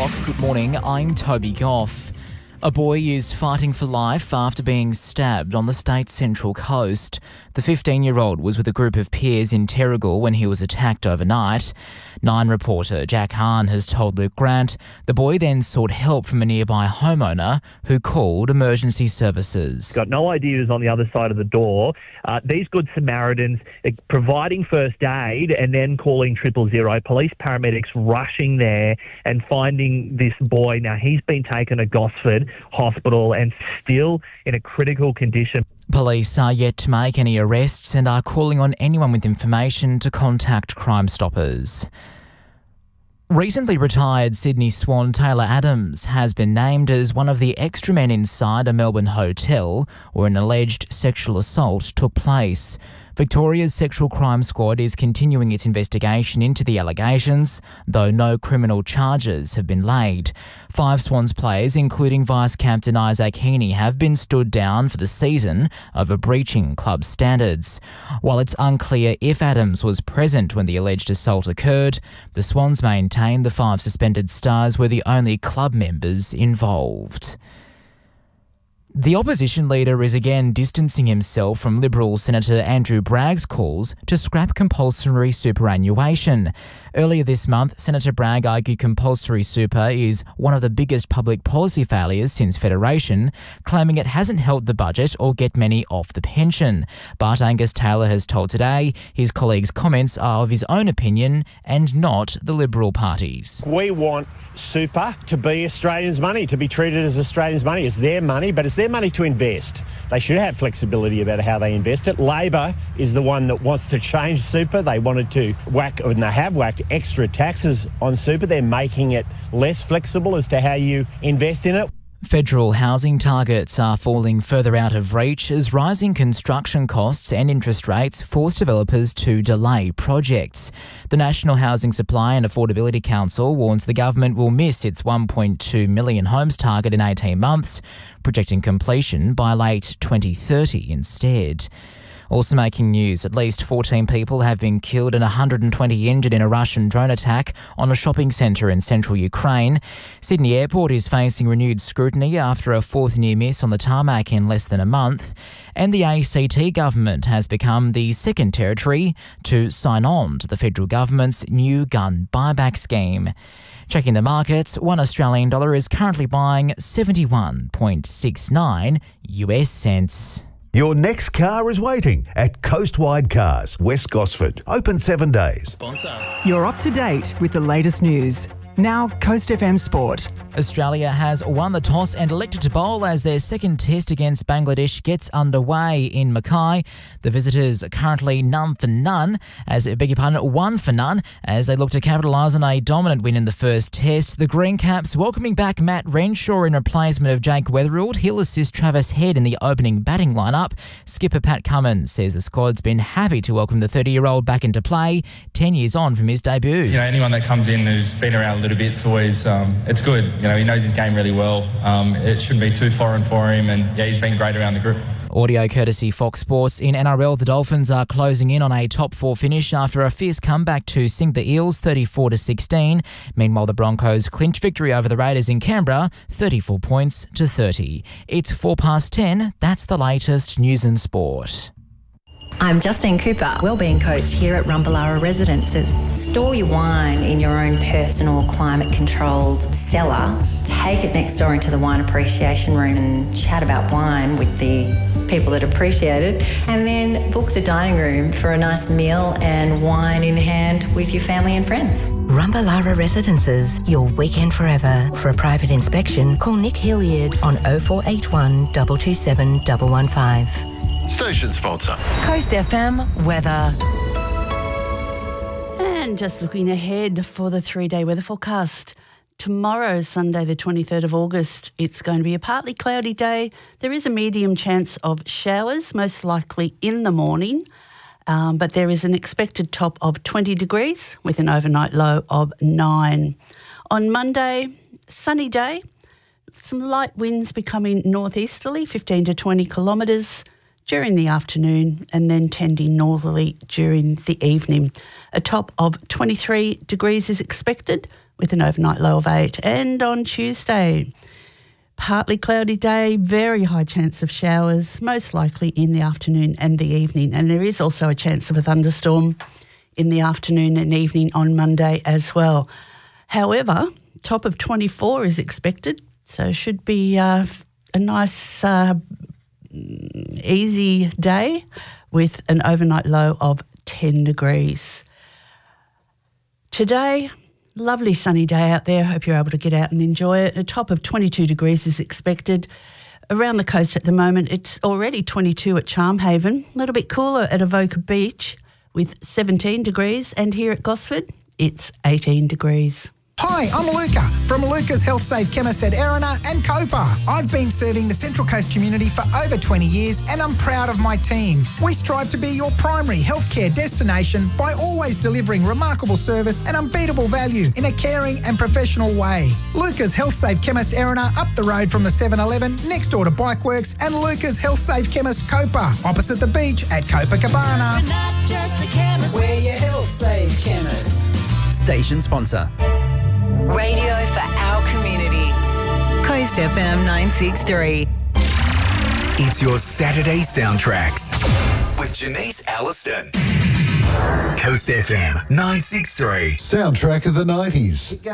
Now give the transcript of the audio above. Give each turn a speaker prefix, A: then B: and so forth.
A: o'clock. Good morning, I'm Toby Goff. A boy is fighting for life after being stabbed on the state's central coast. The 15-year-old was with a group of peers in Terrigal when he was attacked overnight. Nine reporter Jack Hahn has told Luke Grant the boy then sought help from a nearby homeowner who called emergency services.
B: Got no idea who's on the other side of the door. These Good Samaritans providing first aid and then calling 000. Police paramedics rushing there and finding this boy. Now, he's been taken to Gosford Hospital and still in a critical condition.
A: Police are yet to make any arrests and are calling on anyone with information to contact Crime Stoppers. Recently retired Sydney Swan Taylor Adams has been named as one of the extra men inside a Melbourne hotel where an alleged sexual assault took place. Victoria's Sexual Crime Squad is continuing its investigation into the allegations, though no criminal charges have been laid. 5 Swans players, including Vice-Captain Isaac Heaney, have been stood down for the season over breaching club standards. While it's unclear if Adams was present when the alleged assault occurred, the Swans maintain the 5 suspended stars were the only club members involved. The opposition leader is again distancing himself from Liberal Senator Andrew Bragg's calls to scrap compulsory superannuation. Earlier this month, Senator Bragg argued compulsory super is one of the biggest public policy failures since Federation, claiming it hasn't helped the budget or get many off the pension. But Angus Taylor has told Today his colleagues' comments are of his own opinion and not the Liberal Party's.
C: We want super to be Australians' money, to be treated as Australians' money. It's their money, but it's their money to invest. They should have flexibility about how they invest it. Labor is the one that wants to change super. They wanted to whack, and they have whacked extra taxes on super. They're making it less flexible as to how you invest in it.
A: Federal housing targets are falling further out of reach as rising construction costs and interest rates force developers to delay projects. The National Housing Supply and Affordability Council warns the government will miss its 1.2 million homes target in 18 months, projecting completion by late 2030 instead. Also making news, at least 14 people have been killed and 120 injured in a Russian drone attack on a shopping centre in central Ukraine. Sydney Airport is facing renewed scrutiny after a 4th near miss on the tarmac in less than a month. And the ACT government has become the 2nd territory to sign on to the federal government's new gun buyback scheme. Checking the markets, $1 Australian dollar is currently buying 71.69 US cents.
D: Your next car is waiting at Coastwide Cars, West Gosford. Open 7 days.
E: Sponsor.
F: You're up to date with the latest news. Now, Coast FM Sport.
A: Australia has won the toss and elected to bowl as their second test against Bangladesh gets underway in Mackay. The visitors are currently one for none as they look to capitalise on a dominant win in the first test. The Green Caps welcoming back Matt Renshaw in replacement of Jake Weatherald. He'll assist Travis Head in the opening batting lineup. Skipper Pat Cummins says the squad's been happy to welcome the 30-year-old back into play 10 years on from his debut.
G: You know, anyone that comes in who's been around a little bit, it's always it's good. You know, he knows his game really well. It shouldn't be too foreign for him, and yeah, he's been great around the group.
A: Audio courtesy Fox Sports. In NRL, the Dolphins are closing in on a top 4 finish after a fierce comeback to sink the Eels 34-16. Meanwhile, the Broncos clinched victory over the Raiders in Canberra 34 points to 30. It's 10:04. That's the latest news and sport.
H: I'm Justine Cooper, Wellbeing Coach here at Rumballara Residences. Store your wine in your own personal climate-controlled cellar. Take it next door into the wine appreciation room and chat about wine with the people that appreciate it. And then book the dining room for a nice meal and wine in hand with your family and friends.
I: Rumballara Residences, your weekend forever. For a private inspection, call Nick Hilliard on 0481 227 115.
J: Station sponsor.
F: Coast FM weather.
K: And just looking ahead for the 3-day weather forecast. Tomorrow, Sunday the 23rd of August, it's going to be a partly cloudy day. There is a medium chance of showers, most likely in the morning. But there is an expected top of 20 degrees with an overnight low of 9. On Monday, sunny day. Some light winds becoming northeasterly, 15 to 20 kilometres during the afternoon and then tending northerly during the evening. A top of 23 degrees is expected with an overnight low of 8. And on Tuesday, partly cloudy day, very high chance of showers, most likely in the afternoon and the evening. And there is also a chance of a thunderstorm in the afternoon and evening on Monday as well. However, top of 24 is expected, so should be a nice, easy day with an overnight low of 10 degrees. Today, lovely sunny day out there. Hope you're able to get out and enjoy it. A top of 22 degrees is expected. Around the coast at the moment, it's already 22 at Charmhaven, a little bit cooler at Avoca Beach with 17 degrees, and here at Gosford, it's 18 degrees.
E: Hi, I'm Luca from Luca's Health Save Chemist at Erina and Copa. I've been serving the Central Coast community for over 20 years and I'm proud of my team. We strive to be your primary healthcare destination by always delivering remarkable service and unbeatable value in a caring and professional way. Luca's Health Save Chemist Erina up the road from the 7-Eleven next door to Bikeworks, and Luca's Health Save Chemist Copa opposite the beach at Copacabana.
J: We're not just a chemist, we're your Health Save Chemist.
L: Station sponsor.
M: Radio for our community. Coast FM 963.
N: It's your Saturday Soundtracks with Janice Alliston. Coast FM 963.
O: Soundtrack of the 90s.